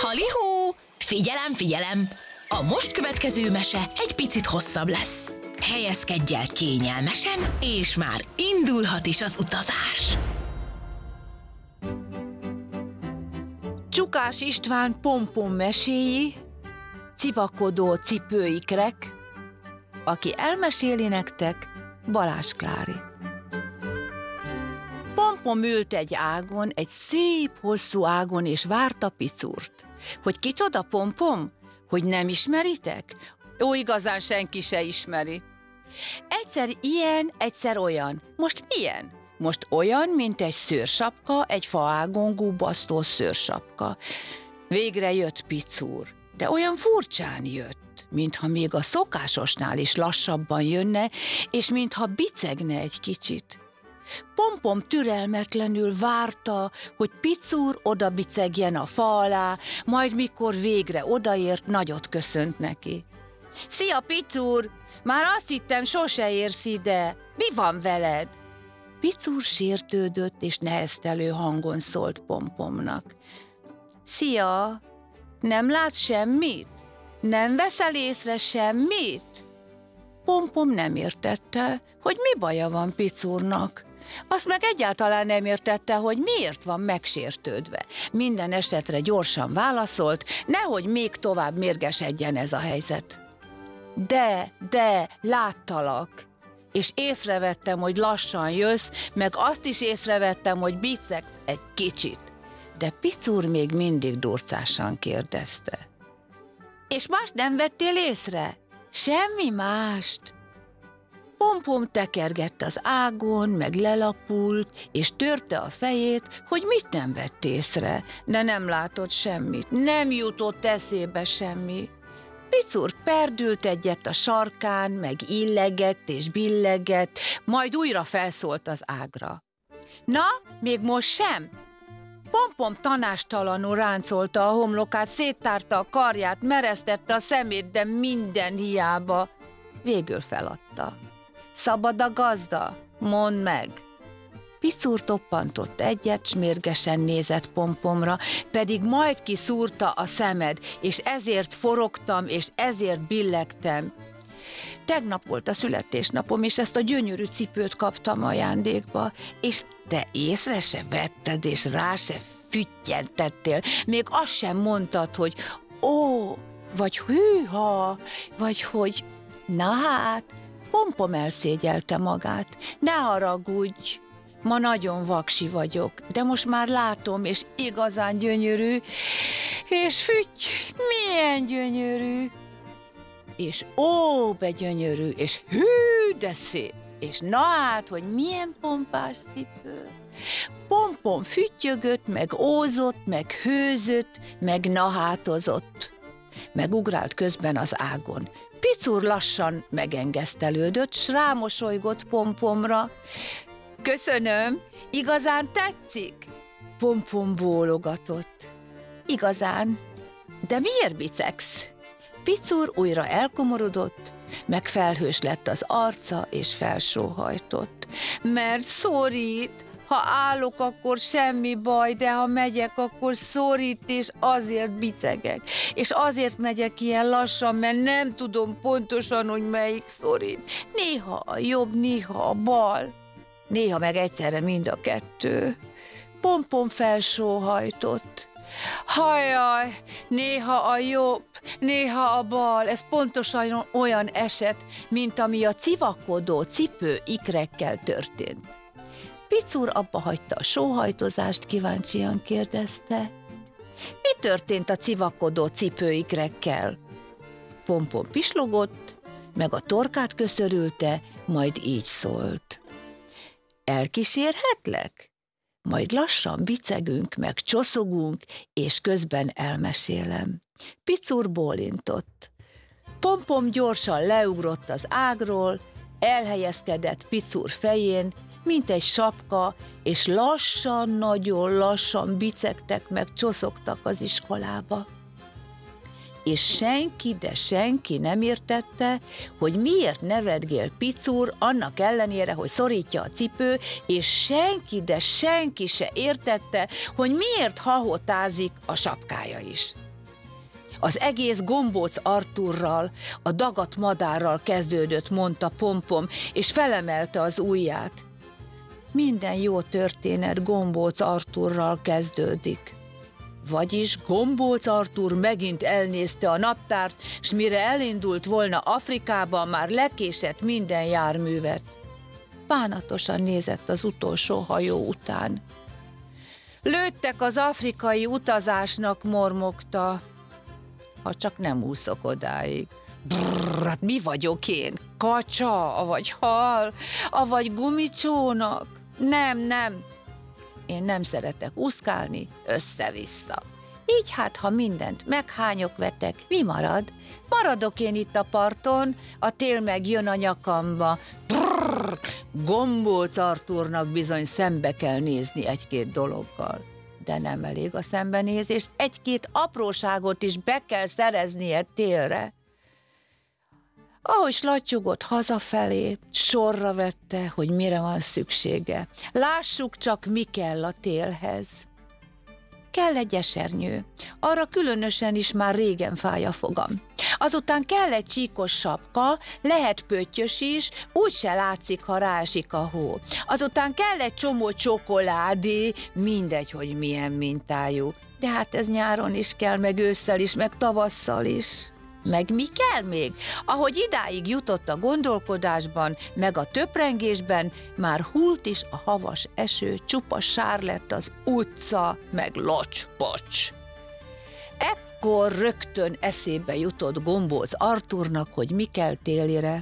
Halihó! Figyelem, figyelem! A most következő mese egy picit hosszabb lesz. Helyezkedj el kényelmesen, és már indulhat is az utazás. Csukás István Pompom meséi, civakodó cipőikrek, aki elmeséli nektek, Balázs Klári. Pompom ült egy ágon, egy szép, hosszú ágon, és várta Picurt. Hogy kicsoda Pompom? Hogy nem ismeritek? Ó, igazán senki se ismeri. Egyszer ilyen, egyszer olyan. Most milyen? Most olyan, mint egy szőrsapka, egy faágon gubbasztó szőrsapka. Végre jött Picur, de olyan furcsán jött, mintha még a szokásosnál is lassabban jönne, és mintha bicegne egy kicsit. Pompom türelmetlenül várta, hogy Picur oda bicegjen a fa alá, majd mikor végre odaért, nagyot köszönt neki. Szia, Picur! Már azt hittem, sose érsz ide. Mi van veled? Picur sértődött és neheztelő hangon szólt Pompomnak. Szia! Nem látsz semmit? Nem veszel észre semmit? Pompom nem értette, hogy mi baja van Picurnak. Azt meg egyáltalán nem értette, hogy miért van megsértődve. Minden esetre gyorsan válaszolt, nehogy még tovább mérgesedjen ez a helyzet. De, láttalak, és észrevettem, hogy lassan jössz, meg azt is észrevettem, hogy bicegsz egy kicsit. De Picur még mindig durcásan kérdezte. És mást nem vettél észre? Semmi mást. Pompom tekergett az ágon, meg lelapult, és törte a fejét, hogy mit nem vett észre, de nem látott semmit, nem jutott eszébe semmi. Picur perdült egyet a sarkán, meg illegett és billegett, majd újra felszólt az ágra. Na, még most sem? Pompom tanástalanul ráncolta a homlokát, széttárta a karját, meresztette a szemét, de minden hiába. Végül feladta. Szabad a gazda? Mondd meg! Picur toppantott egyet, s mérgesen nézett Pompomra, pedig majd kiszúrta a szemed, és ezért forogtam, és ezért billegtem. Tegnap volt a születésnapom, és ezt a gyönyörű cipőt kaptam ajándékba, és te észre se vetted, és rá se füttyentettél, még azt sem mondtad, hogy ó, vagy hűha, vagy hogy na hát. Pompom elszégyelte magát. Ne haragudj, ma nagyon vaksi vagyok, de most már látom, és igazán gyönyörű, és fütty, milyen gyönyörű, és ó, be gyönyörű, és hű, de szép, és na hát, hogy milyen pompás cipő. Pompom füttyögött, meg ózott, meg hőzött, meg nahátozott, meg ugrált közben az ágon. Picur lassan megengesztelődött, s rámosolygott Pompomra. Köszönöm, igazán tetszik? Pompom bólogatott. Igazán, de miért bicegsz? Picur újra elkomorodott, meg felhős lett az arca, és felsóhajtott. Mert szorít. Ha állok, akkor semmi baj, de ha megyek, akkor szorít, és azért bicegek. És azért megyek ilyen lassan, mert nem tudom pontosan, hogy melyik szorít. Néha a jobb, néha a bal. Néha meg egyszerre mind a kettő. Pompom felsóhajtott. Hajjaj, néha a jobb, néha a bal, ez pontosan olyan eset, mint ami a civakodó cipő ikrekkel történt. Picur abba hagyta a sóhajtozást, kíváncsian kérdezte. Mi történt a civakodó cipőikrekkel? Pompom pislogott, meg a torkát köszörülte, majd így szólt. Elkísérhetlek? Majd lassan bicegünk, meg csoszogunk, és közben elmesélem. Picur bólintott. Pompom gyorsan leugrott az ágról, elhelyezkedett Picur fején, mint egy sapka, és lassan, nagyon lassan bicegtek meg, csoszogtak az iskolába. És senki, de senki nem értette, hogy miért nevetgél Picur, annak ellenére, hogy szorítja a cipő, és senki, de senki se értette, hogy miért hahotázik a sapkája is. Az egész Gombóc Artúrral, a dagadt madárral kezdődött, mondta Pompom, és felemelte az ujját. Minden jó történet Gombóc Artúrral kezdődik. Vagyis Gombóc Artúr megint elnézte a naptárt, s mire elindult volna Afrikába, már lekésett minden járművet. Bánatosan nézett az utolsó hajó után. Lőttek az afrikai utazásnak, mormogta. Ha csak nem úszok odáig. Brrr, hát mi vagyok én? Kacsa, avagy hal, avagy gumicsónak? Nem. Én nem szeretek úszkálni, össze-vissza. Így hát, ha mindent meghányok vetek, mi marad? Maradok én itt a parton, a tél meg jön a nyakamba. Brrr, Gombóc Artúrnak bizony szembe kell nézni egy-két dologgal. De nem elég a szembenézés, egy-két apróságot is be kell szereznie télre. Ahogy slattyogott hazafelé, sorra vette, hogy mire van szüksége. Lássuk csak, mi kell a télhez. Kell egy esernyő, arra különösen is már régen fáj a fogam. Azután kell egy csíkos sapka, lehet pöttyös is, úgyse látszik, ha ráesik a hó. Azután kell egy csomó csokoládé, mindegy, hogy milyen mintájú. De hát ez nyáron is kell, meg ősszel is, meg tavasszal is. Meg mi kell még? Ahogy idáig jutott a gondolkodásban, meg a töprengésben, már hult is a havas eső, csupa sár lett az utca, meg locs-pocs. Ekkor rögtön eszébe jutott Gombóc Artúrnak, hogy mi kell télire.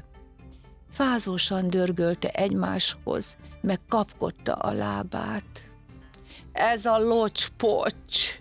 Fázósan dörgölte egymáshoz, meg kapkodta a lábát. Ez a locs-pocs!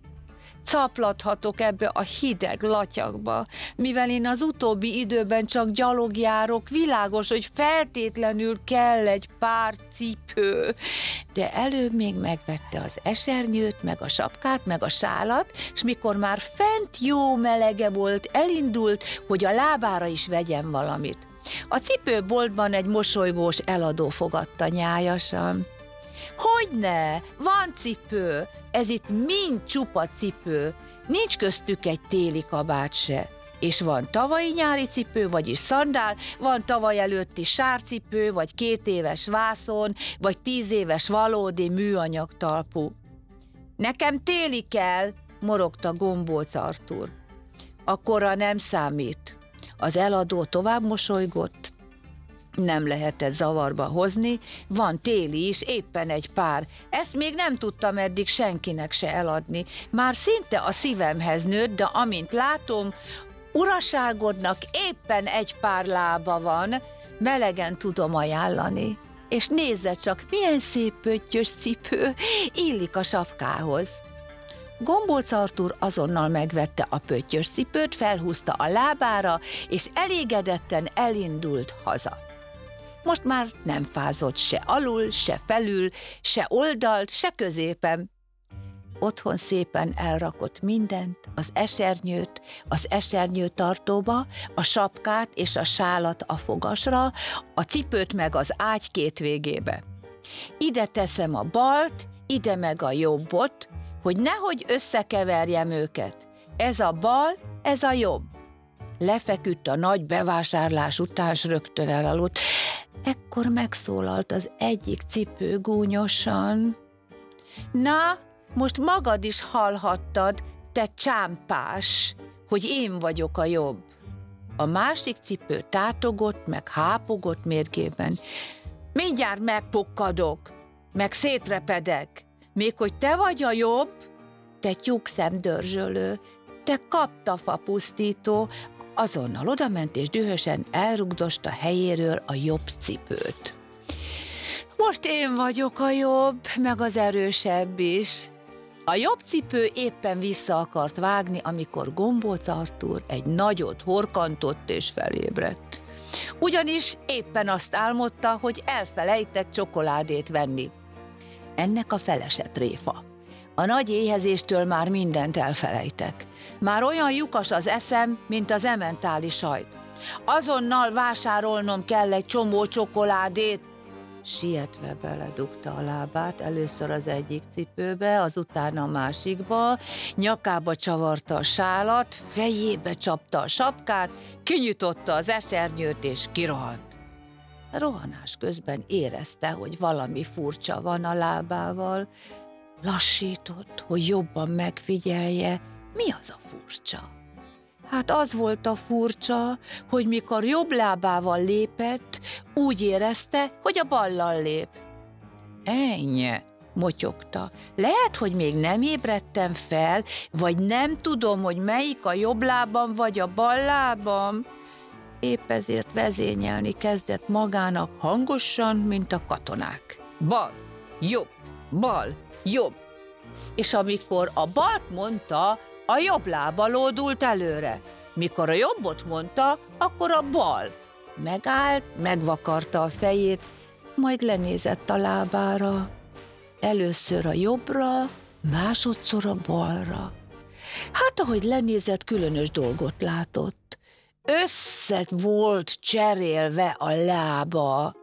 Caplathatok ebbe a hideg latyagba, mivel én az utóbbi időben csak gyalogjárok, világos, hogy feltétlenül kell egy pár cipő. De előbb még megvette az esernyőt, meg a sapkát, meg a sálat, s mikor már fent jó melege volt, elindult, hogy a lábára is vegyen valamit. A cipőboltban egy mosolygós eladó fogadta nyájasan. Hogyne, van cipő, ez itt mind csupa cipő, nincs köztük egy téli kabát se. És van tavalyi nyári cipő, vagyis szandál, van tavaly előtti sárcipő, vagy 2 éves vászon, vagy 10 éves valódi műanyag talpú. Nekem téli kell, morogta Gombóc Artúr. A kora nem számít. Az eladó tovább mosolygott. Nem lehetett zavarba hozni, van téli is, éppen egy pár. Ezt még nem tudtam eddig senkinek se eladni. Már szinte a szívemhez nőtt, de amint látom, uraságodnak éppen egy pár lába van, melegen tudom ajánlani. És nézze csak, milyen szép pöttyös cipő, illik a sapkához. Gombóc Artúr azonnal megvette a pöttyös cipőt, felhúzta a lábára, és elégedetten elindult haza. Most már nem fázott se alul, se felül, se oldalt, se középen. Otthon szépen elrakott mindent, az esernyőt az esernyőtartóba, a sapkát és a sálat a fogasra, a cipőt meg az ágy 2 végébe. Ide teszem a balt, ide meg a jobbot, hogy nehogy összekeverjem őket. Ez a bal, ez a jobb. Lefeküdt a nagy bevásárlás után, s rögtön elaludt. Ekkor megszólalt az egyik cipő gúnyosan. Na, most magad is hallhattad, te csámpás, hogy én vagyok a jobb. A másik cipő tátogott, meg hápogott mérgében. Mindjárt megpukkadok, meg szétrepedek. Még hogy te vagy a jobb, te tyúkszemdörzsölő, te kaptafapusztító, azonnal odament és dühösen elrugdosta helyéről a jobb cipőt. Most én vagyok a jobb, meg az erősebb is. A jobb cipő éppen vissza akart vágni, amikor Gombóc Artúr egy nagyot horkantott és felébredt. Ugyanis éppen azt álmodta, hogy elfelejtett csokoládét venni. Ennek a felese tréfa. A nagy éhezéstől már mindent elfelejtek. Már olyan lyukas az eszem, mint az ementáli sajt. Azonnal vásárolnom kell egy csomó csokoládét, Sietve beledugta a lábát, először az egyik cipőbe, azután a másikba, nyakába csavarta a sálat, fejébe csapta a sapkát, kinyitotta az esernyőt és kirohant. A rohanás közben érezte, hogy valami furcsa van a lábával. Lassított, hogy jobban megfigyelje, mi az a furcsa. Hát az volt a furcsa, hogy mikor jobb lábával lépett, úgy érezte, hogy a ballal lép. Ennyi, motyogta. Lehet, hogy még nem ébredtem fel, vagy nem tudom, hogy melyik a jobb lábam, vagy a bal lábam. Épp ezért vezényelni kezdett magának hangosan, mint a katonák. Bal, jobb, jobb. És amikor a balt mondta, a jobb lába lódult előre. Mikor a jobbot mondta, akkor a bal. Megállt, megvakarta a fejét, majd lenézett a lábára. Először a jobbra, másodszor a balra. Hát, ahogy lenézett, különös dolgot látott. Össze volt cserélve a lába.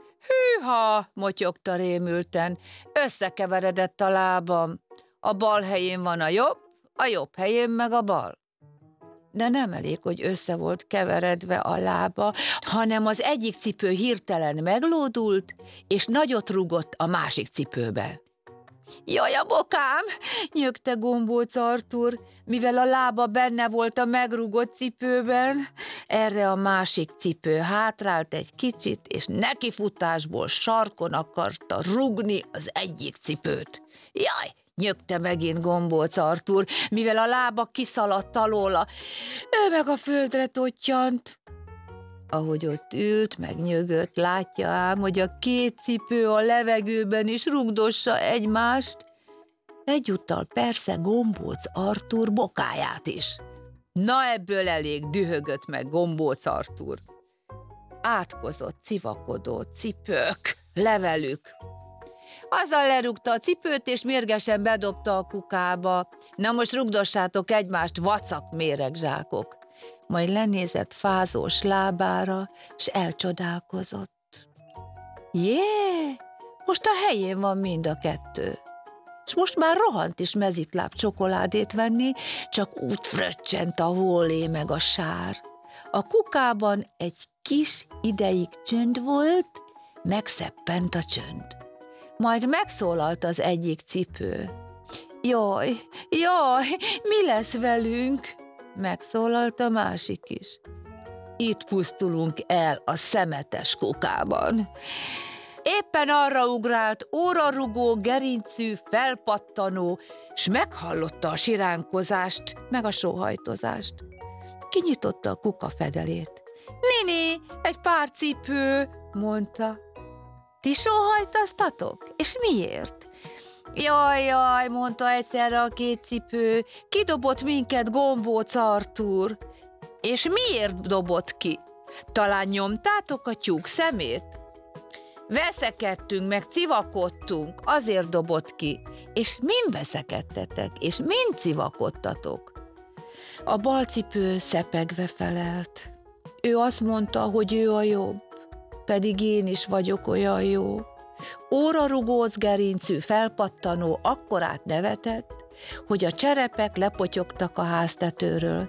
Hűha, motyogta rémülten, összekeveredett a lábam. A bal helyén van a jobb helyén meg a bal. De nem elég, hogy össze volt keveredve a lába, hanem az egyik cipő hirtelen meglódult, és nagyot rúgott a másik cipőbe. Jaj, a bokám! Nyögte Gombóc Artúr, mivel a lába benne volt a megrúgott cipőben. Erre a másik cipő hátrált egy kicsit, és nekifutásból sarkon akarta rúgni az egyik cipőt. Jaj! Nyögte megint Gombóc Artúr, mivel a lába kiszaladt alóla. Ő meg a földre tottyant. Ahogy ott ült, meg nyögött, látja ám, hogy a két cipő a levegőben is rugdossa egymást. Egyúttal persze Gombóc Artúr bokáját is. Na ebből elég, dühögött meg Gombóc Artúr. Átkozott, civakodó cipők, levelük. Azzal lerúgta a cipőt, és mérgesen bedobta a kukába. Na most rugdossátok egymást, vacak méregzsákok. Majd lenézett fázós lábára, s elcsodálkozott. Jé, most a helyén van mind a kettő. S most már rohant is mezitláb csokoládét venni, csak úgy fröccsent a hólé meg a sár. A kukában egy kis ideig csönd volt, megszeppent a csönd. Majd megszólalt az egyik cipő. Jaj, mi lesz velünk? Megszólalt a másik is. Itt pusztulunk el a szemetes kukában. Éppen arra ugrált órarugó, gerincű, felpattanó, s meghallotta a siránkozást, meg a sóhajtozást. Kinyitotta a kuka fedelét. Néni, egy pár cipő, mondta. Ti sóhajtoztatok? És miért? Jaj, mondta egyszerre a két cipő, kidobott minket Gombóc Artúr. És miért dobott ki? Talán nyomtátok a tyúk szemét? Veszekedtünk, meg civakodtunk, azért dobott ki. És min veszekedtetek, és min civakodtatok? A bal cipő szepegve felelt. Ő azt mondta, hogy ő a jobb, pedig én is vagyok olyan jó. Órarugóz gerincű, felpattanó akkorát nevetett, hogy a cserepek lepotyogtak a háztetőről.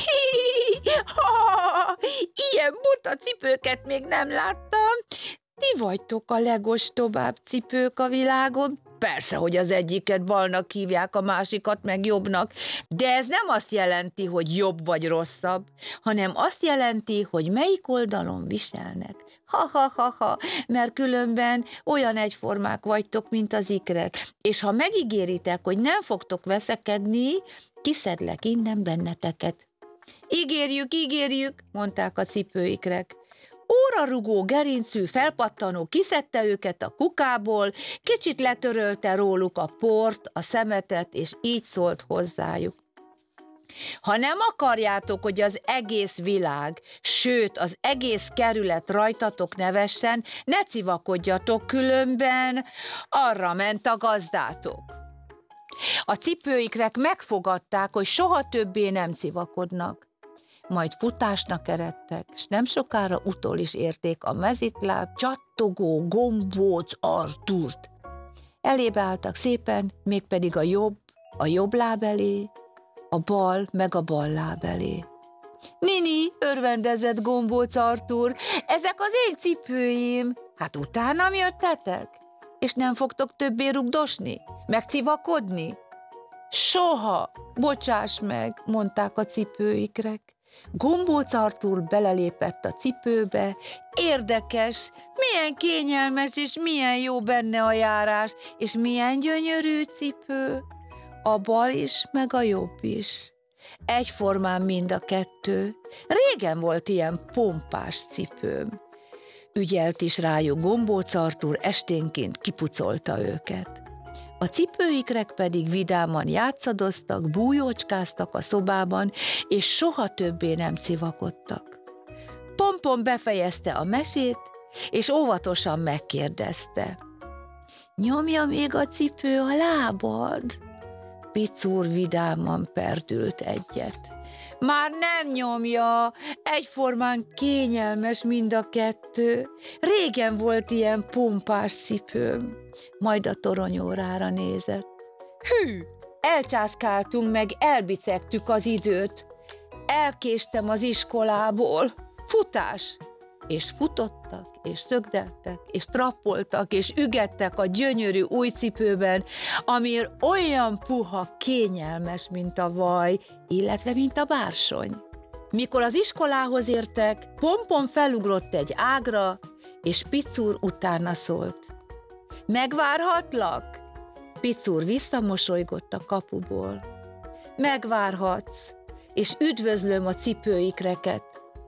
Ilyen buta cipőket még nem láttam. Ti vagytok a legostobább cipők a világon. Persze, hogy az egyiket balnak hívják, a másikat meg jobbnak, de ez nem azt jelenti, hogy jobb vagy rosszabb, hanem azt jelenti, hogy melyik oldalon viselnek. Ha, mert különben olyan egyformák vagytok, mint az ikrek, és ha megígéritek, hogy nem fogtok veszekedni, kiszedlek innen benneteket. Ígérjük, mondták a cipőikrek. Órarugó, gerincű, felpattanó kiszedte őket a kukából, kicsit letörölte róluk a port, a szemetet, és így szólt hozzájuk. Ha nem akarjátok, hogy az egész világ, sőt, az egész kerület rajtatok nevessen, ne civakodjatok, különben arra ment a gazdátok. A cipőikrek megfogadták, hogy soha többé nem civakodnak. majd futásnak eredtek, s nem sokára utol is érték a mezitláb csattogó Gombóc Artúrt. Elébe álltak szépen, mégpedig a jobb láb elé, a bal meg a bal láb elé. Nini, örvendezett Gombóc Artúr, ezek az én cipőim. Hát utánam jöttetek? És nem fogtok többé rugdosni? Megcivakodni? Soha! Bocsáss meg, mondták a cipőikrek. Gombóc Artúr belelépett a cipőbe. Érdekes, milyen kényelmes és milyen jó benne a járás, és milyen gyönyörű cipő. A bal is, meg a jobb is. Egyformán mind a kettő. Régen volt ilyen pompás cipőm. Ügyelt is rájuk Gombóc Artúr, esténként kipucolta őket. A cipőikrek pedig vidáman játszadoztak, bújócskáztak a szobában, és soha többé nem civakodtak. Pompom befejezte a mesét, és óvatosan megkérdezte. Nyomja még a cipő a lábad? Picúr vidáman perdült egyet. Már nem nyomja, egyformán kényelmes mind a kettő. Régen volt ilyen pompás cipőm. Majd a toronyórára nézett. Hű, elcsászkáltunk meg, elbicegtük az időt. Elkéstem az iskolából. Futás! És futottak, és szögdeltek, és trappoltak, és ügettek a gyönyörű új cipőben, amiért olyan puha, kényelmes, mint a vaj, illetve mint a bársony. Mikor az iskolához értek, Pompom felugrott egy ágra, és Picúr utána szólt. Megvárhatlak? Picúr visszamosolygott a kapuból. Megvárhatsz, és üdvözlöm a cipőikreket.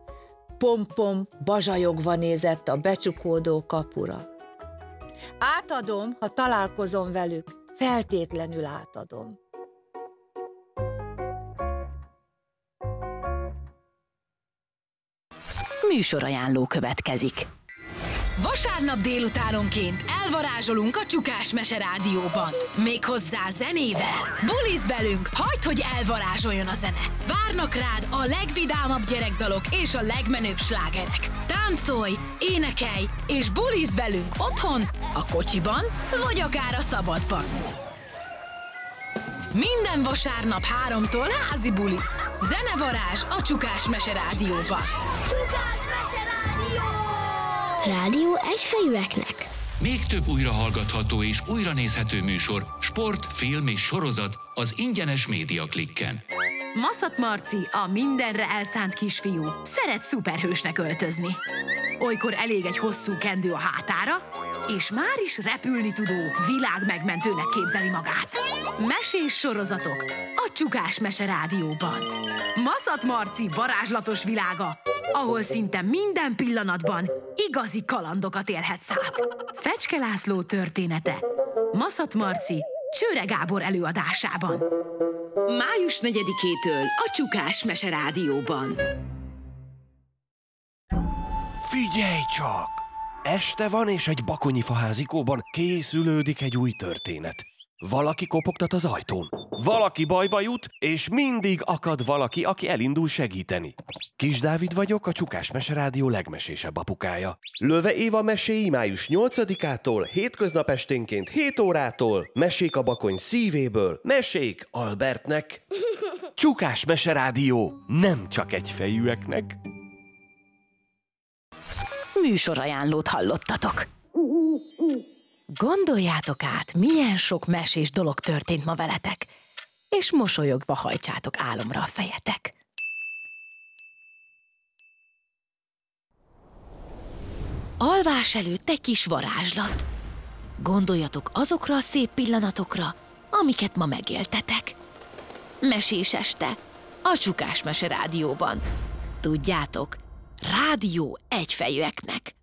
Pompom bazsajogva nézett a becsukódó kapura. Átadom, ha találkozom velük, feltétlenül átadom. Műsorajánló következik. Vasárnap délutánonként elvarázsolunk a Csukás Mese Rádióban. Méghozzá zenével. Bulizz velünk, hagyd, hogy elvarázsoljon a zene. Várnak rád a legvidámabb gyerekdalok és a legmenőbb slágerek. Táncolj, énekelj és bulizz velünk otthon, a kocsiban vagy akár a szabadban. Minden vasárnap 3-tól házi buli. Zenevarázs a Csukás Mese Rádióban. Csukás Mese Rádió! Rádió egyfejűeknek. Még több újrahallgatható és újranézhető műsor, sport, film és sorozat az ingyenes Média Klikken. Maszat Marci, a mindenre elszánt kisfiú, szeret szuperhősnek öltözni. Olykor elég egy hosszú kendő a hátára, és már is repülni tudó, világmegmentőnek képzeli magát. Mesés sorozatok a Csukás Mese Rádióban. Maszat Marci varázslatos világa, ahol szinte minden pillanatban igazi kalandokat élhetsz át. Fecske László története Maszat Marci Csőre Gábor előadásában. Május 4-től a Csukás Mese Rádióban. Figyelj csak! Este van, és egy bakonyifa házikóban készülődik egy új történet. Valaki kopogtat az ajtón. Valaki bajba jut, és mindig akad valaki, aki elindul segíteni. Kis Dávid vagyok, a Csukás Mese Rádió legmesésebb apukája. Löve Éva meséi május 8-ától, hétköznap esténként 7 órától, mesék a bakony szívéből, mesék Albertnek. Csukás Mese Rádió, nem csak egyfejűeknek. Műsorajánlót hallottatok. Gondoljátok át, milyen sok mesés dolog történt ma veletek, és mosolyogva hajtsátok álomra a fejetek. Alvás előtt egy kis varázslat. Gondoljatok azokra a szép pillanatokra, amiket ma megéltetek. Mesés este, a Csukás Mese Rádióban. Tudjátok, rádió egyfejűeknek.